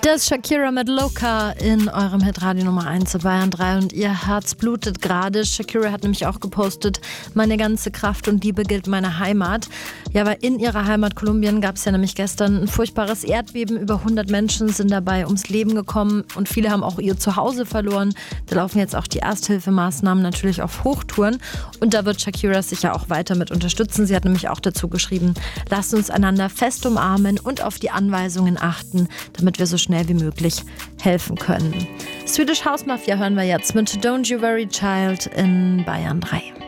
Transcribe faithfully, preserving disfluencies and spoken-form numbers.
Das ist Shakira mit Loca in eurem Hitradio Nummer eins zu Bayern drei und ihr Herz blutet gerade. Shakira hat nämlich auch gepostet, meine ganze Kraft und Liebe gilt meiner Heimat. Ja, weil in ihrer Heimat Kolumbien gab es ja nämlich gestern ein furchtbares Erdbeben. Über hundert Menschen sind dabei ums Leben gekommen und viele haben auch ihr Zuhause verloren. Da laufen jetzt auch die Ersthilfemaßnahmen natürlich auf Hochtouren und da wird Shakira sicher auch weiter mit unterstützen. Sie hat nämlich auch dazu geschrieben, lasst uns einander fest umarmen und auf die Anweisungen achten, damit wir so schnell wie möglich helfen können. Swedish House Mafia hören wir jetzt mit Don't You Worry Child in Bayern drei.